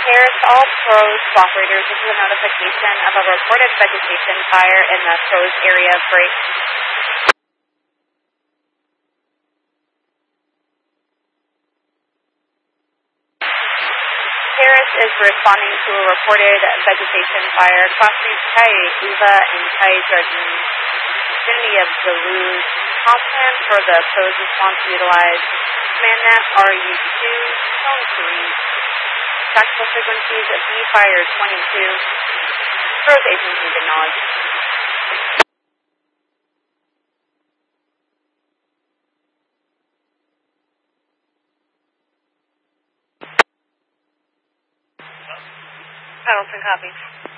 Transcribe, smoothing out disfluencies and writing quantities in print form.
Harris, all PROS operators, this is a notification of a reported vegetation fire in the PROS area break. Harris is responding to a reported vegetation fire crossing Cayuga and Cayjardin, vicinity of Duluth. Call plan for the PROS response to utilize CommandNet RU2, Zone 3. Tactical frequencies of B-Fire 22. PROS agencies acknowledged. Pendleton copies.